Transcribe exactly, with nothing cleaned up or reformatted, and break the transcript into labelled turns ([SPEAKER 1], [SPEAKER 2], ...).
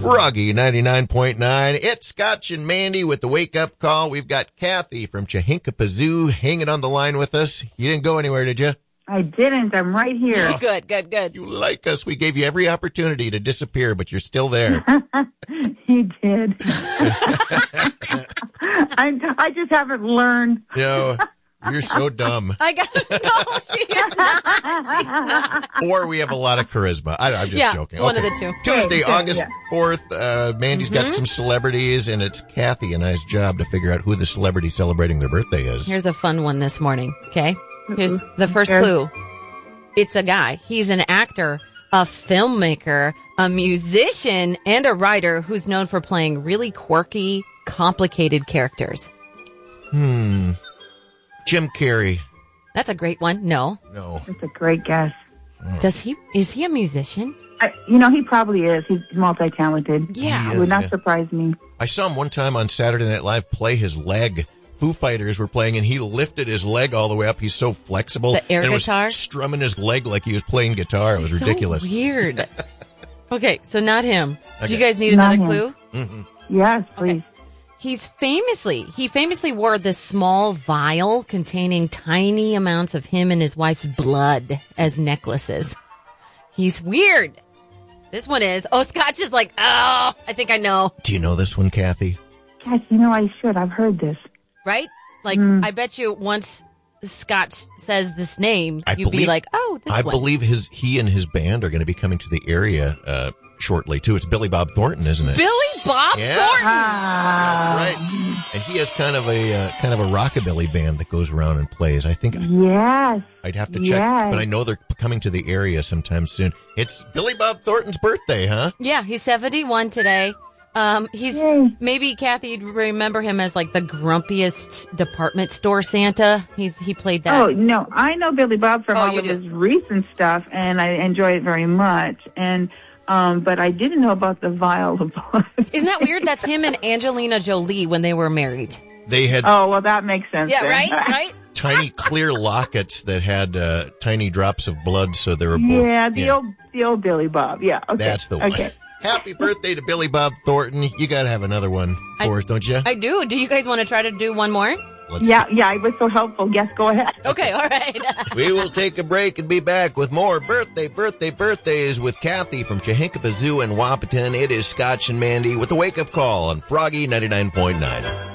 [SPEAKER 1] Froggy ninety-nine point nine. It's Scotch and Mandy with the wake-up call. We've got Kathy from Chehinkapazoo hanging on the line with us. You didn't go anywhere, did you?
[SPEAKER 2] I didn't. I'm right here.
[SPEAKER 3] Oh, good, good, good.
[SPEAKER 1] You like us. We gave you every opportunity to disappear, but you're still there.
[SPEAKER 2] You did. I, I just haven't learned.
[SPEAKER 1] You know, you're so dumb.
[SPEAKER 3] I got no, she is not. She's not.
[SPEAKER 1] Or we have a lot of charisma. I, I'm just
[SPEAKER 3] Yeah,
[SPEAKER 1] joking.
[SPEAKER 3] one
[SPEAKER 1] Okay.
[SPEAKER 3] of the two.
[SPEAKER 1] Tuesday,
[SPEAKER 2] Good,
[SPEAKER 1] August
[SPEAKER 2] yeah.
[SPEAKER 1] fourth, uh, Mandy's got some celebrities, and it's Kathy and I's job to figure out who the celebrity celebrating their birthday is.
[SPEAKER 3] Here's a fun one this morning, okay? Here's the first
[SPEAKER 2] Sure.
[SPEAKER 3] clue. It's a guy. He's an actor, a filmmaker, a musician, and a writer who's known for playing really quirky, complicated characters.
[SPEAKER 1] Hmm. Jim Carrey.
[SPEAKER 3] That's a great one. No.
[SPEAKER 1] No.
[SPEAKER 2] That's a great guess.
[SPEAKER 3] Does he, is he a musician?
[SPEAKER 2] I, you know, he probably is. He's multi-talented.
[SPEAKER 3] Yeah.
[SPEAKER 2] It would not
[SPEAKER 1] yeah.
[SPEAKER 2] surprise me.
[SPEAKER 1] I saw him one time on Saturday Night Live play his leg. Foo Fighters were playing, and he lifted his leg all the way up. He's so flexible.
[SPEAKER 3] The air
[SPEAKER 1] and was
[SPEAKER 3] guitar?
[SPEAKER 1] strumming his leg like he was playing guitar. It was
[SPEAKER 3] So
[SPEAKER 1] ridiculous.
[SPEAKER 3] weird. Okay, so not him. Do you
[SPEAKER 1] Okay.
[SPEAKER 3] guys need
[SPEAKER 2] Not
[SPEAKER 3] another
[SPEAKER 2] him.
[SPEAKER 3] clue?
[SPEAKER 2] Yes, please.
[SPEAKER 3] Okay. He's famously, he famously wore this small vial containing tiny amounts of him and his wife's blood as necklaces. He's weird. This one is, oh, Scotch is like, oh, I think I know.
[SPEAKER 1] Do you know this one, Kathy?
[SPEAKER 2] Gosh, you know, I should. I've heard this.
[SPEAKER 3] Right? Like,
[SPEAKER 2] Mm.
[SPEAKER 3] I bet you once Scotch says this name,
[SPEAKER 1] I
[SPEAKER 3] you'd
[SPEAKER 1] believe-
[SPEAKER 3] be like, oh, this
[SPEAKER 1] I
[SPEAKER 3] one.
[SPEAKER 1] believe his he and his band are going to be coming to the area uh, shortly, too. It's Billy Bob Thornton, isn't it?
[SPEAKER 3] Billy Bob
[SPEAKER 1] Yeah.
[SPEAKER 3] Thornton.
[SPEAKER 2] Ah,
[SPEAKER 1] That's right. And he has kind of a uh, kind of a rockabilly band that goes around and plays. I think
[SPEAKER 2] yes.
[SPEAKER 1] I'd have to check,
[SPEAKER 2] Yes.
[SPEAKER 1] but I know they're coming to the area sometime soon. It's Billy Bob Thornton's birthday, huh?
[SPEAKER 3] Yeah, he's seventy-one today. Um, he's
[SPEAKER 2] Yay.
[SPEAKER 3] maybe Kathy, you'd remember him as like the grumpiest department store Santa. He's he played that.
[SPEAKER 2] Oh, no. I know Billy Bob from
[SPEAKER 3] Oh,
[SPEAKER 2] all
[SPEAKER 3] you
[SPEAKER 2] of
[SPEAKER 3] do.
[SPEAKER 2] his recent stuff, and I enjoy it very much. And um, But I didn't know about the vial of blood.
[SPEAKER 3] Isn't that weird? That's him and Angelina Jolie when they were married.
[SPEAKER 1] They had
[SPEAKER 2] Oh, well, that makes sense.
[SPEAKER 3] Yeah,
[SPEAKER 2] then.
[SPEAKER 3] right, right.
[SPEAKER 1] tiny clear lockets that had uh, tiny drops of blood, so they were both.
[SPEAKER 2] Yeah, the old the old Billy Bob. Yeah, okay.
[SPEAKER 1] That's the one.
[SPEAKER 2] Okay.
[SPEAKER 1] Happy birthday to Billy Bob Thornton. You got to have another one for
[SPEAKER 3] I-
[SPEAKER 1] us, don't you?
[SPEAKER 3] I do. Do you guys want to try to do one more?
[SPEAKER 1] Let's
[SPEAKER 2] Yeah, yeah, it was so helpful. Yes, go ahead.
[SPEAKER 3] Okay, all right.
[SPEAKER 1] We will take a break and be back with more birthday, birthday, birthdays with Kathy from Chehinkapazoo and Wapaton. It is Scotch and Mandy with the wake-up call on Froggy ninety-nine point nine.